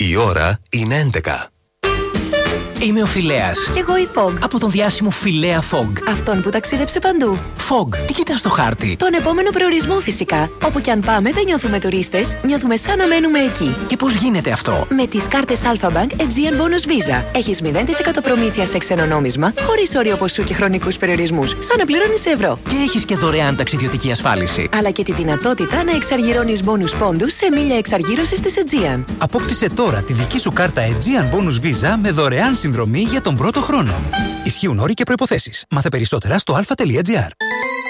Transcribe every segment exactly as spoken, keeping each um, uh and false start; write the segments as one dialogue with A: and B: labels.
A: Η ώρα είναι έντεκα.
B: Είμαι ο Φιλέας.
C: Κι εγώ η Fog.
B: Από τον διάσημο Φιλέα Fog.
C: Αυτόν που ταξίδεψε παντού.
B: Fog, τι κοιτάς στο χάρτη?
C: Τον επόμενο προορισμό φυσικά. Όπου κι αν πάμε δεν νιώθουμε τουρίστες, νιώθουμε σαν να μένουμε εκεί.
B: Και πώς γίνεται αυτό?
C: Με τις κάρτες Alpha Bank Aegean Bonus Visa. Έχεις μηδέν τοις εκατό προμήθεια σε ξένο νόμισμα, χωρίς όριο ποσού και χρονικούς περιορισμούς. Σαν να πληρώνεις ευρώ.
B: Και έχεις και δωρεάν ταξιδιωτική ασφάλιση.
C: Αλλά και τη δυνατότητα να εξαργυρώνεις bonus πόντους σε μίλια εξαργύρωσης της Aegean.
D: Απόκτησε τώρα τη δική σου κάρτα Aegean Bonus Visa με δωρεάν συνδρομή για τον πρώτο χρόνο. Ισχύουν όροι και προϋποθέσεις. Μάθε περισσότερα στο αλφα τελεία τζι άρ.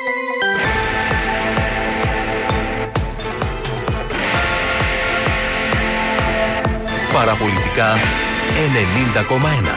A: Παραπολιτικά ενενήντα κόμμα ένα.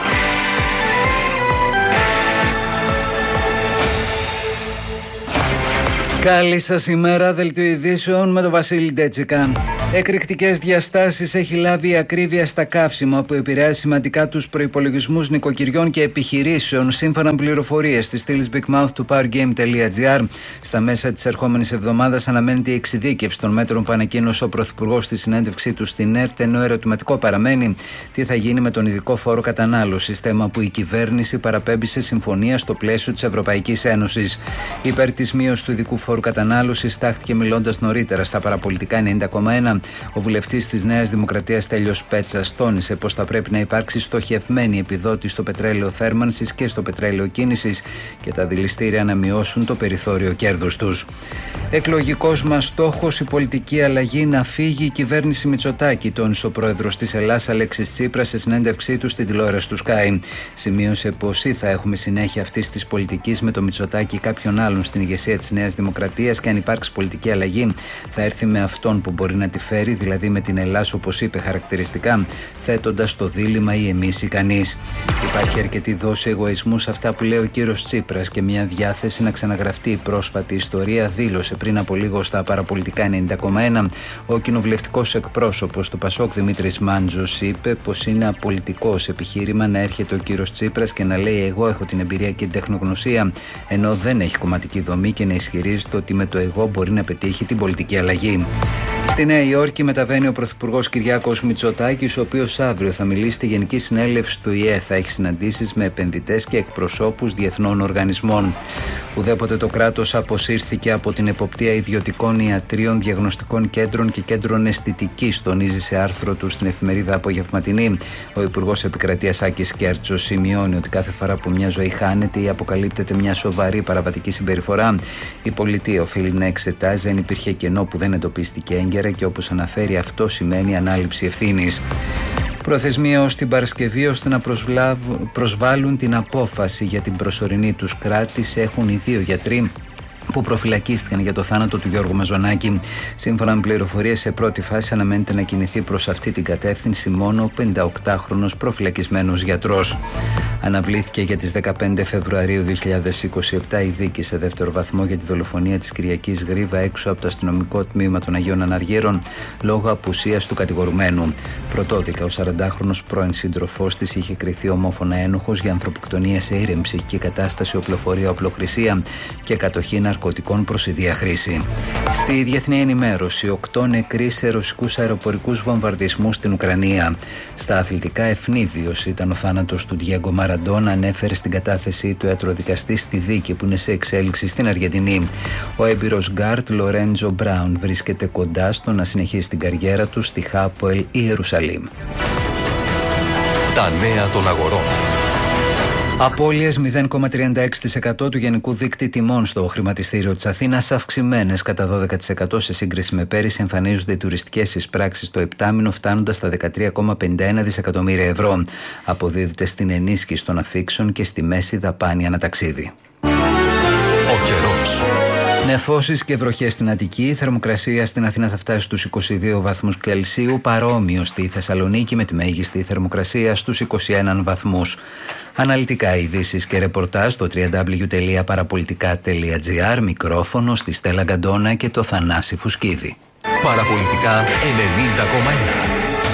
E: Καλή σας ημέρα, δελτίο ειδήσεων με τον Βασίλη Ντέτσικα. Εκρηκτικές διαστάσεις έχει λάβει η ακρίβεια στα καύσιμα που επηρεάζει σημαντικά τους προϋπολογισμούς νοικοκυριών και επιχειρήσεων, σύμφωνα με πληροφορίες της στήλης bigmouth του powergame τελεία τζι άρ. Στα μέσα της ερχόμενης εβδομάδας αναμένεται η εξειδίκευση των μέτρων που ανακοίνωσε ο Πρωθυπουργός στη συνέντευξή του στην ΕΡΤ, ενώ ερωτηματικό παραμένει τι θα γίνει με τον ειδικό φόρο κατανάλωσης, θέμα που η κυβέρνηση παραπέμπει σε συμφωνία στο πλαίσιο της Ευρωπαϊκής Ένωσης. Υπέρ της μείωσης του ειδικού φόρου κατανάλωσης τάχθηκε μιλώντας νωρίτερα στα παραπολιτικά ενενήντα κόμμα ένα. Ο βουλευτής της Νέας Δημοκρατίας Τέλειος Πέτσας τόνισε πως θα πρέπει να υπάρξει στοχευμένη επιδότηση στο πετρέλαιο θέρμανσης και στο πετρέλαιο κίνησης και τα δηληστήρια να μειώσουν το περιθώριο κέρδους τους. Εκλογικός μας στόχος η πολιτική αλλαγή, να φύγει η κυβέρνηση Μητσοτάκη, τόνισε ο πρόεδρος της Ελλάς Αλέξης Τσίπρας σε συνέντευξή του στην τηλεόραση του Sky. Σημείωσε πως ή θα έχουμε συνέχεια αυτής της πολιτικής με το Μητσοτάκη ή κάποιον άλλον στην ηγεσία της Νέας Δημοκρατίας, και αν υπάρξει πολιτική αλλαγή θα έρθει με αυτόν που μπορεί να τη φέρει, δηλαδή με την Ελλάς, όπως είπε χαρακτηριστικά, θέτοντας το δίλημμα ή εμείς ή κανείς. Υπάρχει αρκετή δόση εγωισμού σε αυτά που λέει ο κύριος Τσίπρας και μια διάθεση να ξαναγραφτεί η πρόσφατη ιστορία, δήλωσε πριν από λίγο στα παραπολιτικά ενενήντα κόμμα ένα. Ο κοινοβουλευτικός εκπρόσωπος του Πασόκ Δημήτρης Μάντζος είπε πως είναι απολυτικό επιχείρημα να έρχεται ο κύριος Τσίπρας και να λέει εγώ έχω την εμπειρία και την τεχνογνωσία, ενώ δεν έχει κομματική δομή, και να ισχυρίζεται ότι με το εγώ μπορεί να πετύχει την πολιτική αλλαγή. Στη Νέα Υόρκη μεταβαίνει ο Πρωθυπουργός Κυριάκος Μητσοτάκης, ο οποίος αύριο θα μιλήσει στη Γενική Συνέλευση του ι ε. Θα έχει συναντήσεις με επενδυτές και εκπροσώπους διεθνών οργανισμών. Ουδέποτε το κράτος αποσύρθηκε από την εποπτεία ιδιωτικών ιατρίων, διαγνωστικών κέντρων και κέντρων αισθητικής, τονίζει σε άρθρο του στην εφημερίδα Απογευματινή. Ο Υπουργός Επικρατείας Άκης Κέρτσος σημειώνει ότι κάθε φορά που μια ζωή χάνεται ή αποκαλύπτεται μια σοβαρή παραβατική συμπεριφορά, η πολιτεία οφείλει να εξετάζει αν υπήρχε κενό που δεν εντοπίστηκε έγκαιρα, και όπως αναφέρει αυτό σημαίνει ανάληψη ευθύνης. Προθεσμία ως την Παρασκευή ώστε να προσβάλλουν την απόφαση για την προσωρινή τους κράτηση έχουν οι δύο γιατροί που προφυλακίστηκαν για το θάνατο του Γιώργου Μαζονάκη. Σύμφωνα με πληροφορίες, σε πρώτη φάση αναμένεται να κινηθεί προς αυτή την κατεύθυνση μόνο ο πενηνταοκτάχρονος προφυλακισμένος γιατρός. Αναβλήθηκε για τις δεκαπέντε Φεβρουαρίου δύο χιλιάδες είκοσι επτά η δίκη σε δεύτερο βαθμό για τη δολοφονία της Κυριακής Γρίβα έξω από το αστυνομικό τμήμα των Αγίων Αναργύρων λόγω απουσίας του κατηγορουμένου. Πρωτόδικα, ο σαραντάχρονος πρώην σύντροφός της είχε κριθεί ομόφωνα ένοχος για ανθρωποκτονία σε ήρεμη ψυχική κατάσταση, οπλοφορία, οπλοχρησία και κατοχή ναρκωτικών προς ίδια χρήση. Στη διεθνή ενημέρωση, οκτώ νεκροί σε ρωσικούς αεροπορικούς βομβαρδισμούς στην Ουκρανία. Στα αθλητικά, ευνίδιος ήταν ο θάνατος του Ντιέγκο Μαραντόνα, ανέφερε στην κατάθεσή του ιατροδικαστή στη δίκη που είναι σε εξέλιξη στην Αργεντινή. Ο έμπειρος γκάρτ Λορέντζο Μπράουν βρίσκεται κοντά στο να συνεχίσει την καριέρα του στη Χάποελ Ιερουσαλήμ.
A: Τα νέα των αγορών.
E: Απώλειες μηδέν κόμμα τριάντα έξι τοις εκατό του γενικού δείκτη τιμών στο χρηματιστήριο της Αθήνας, αυξημένες κατά δώδεκα τοις εκατό σε σύγκριση με πέρυσι. Εμφανίζονται οι τουριστικές εισπράξεις το επτάμηνο, φτάνοντας στα δεκατρία κόμμα πενήντα ένα δισεκατομμύρια ευρώ. Αποδίδεται στην ενίσχυση των αφήξεων και στη μέση δαπάνη αναταξίδι.
A: Ο καιρός.
E: Νεφώσεις και βροχές στην Αττική. Η θερμοκρασία στην Αθήνα θα φτάσει στους είκοσι δύο βαθμούς Κελσίου, παρόμοιο στη Θεσσαλονίκη με τη μέγιστη θερμοκρασία στους είκοσι ένα βαθμούς. Αναλυτικά ειδήσεις και ρεπορτάζ στο double-u double-u double-u τελεία παραπολιτικά τελεία τζι άρ. Μικρόφωνο στη Στέλλα Γκαντόνα και το Θανάση Φουσκίδη.
A: Παραπολιτικά ενενήντα κόμμα ένα.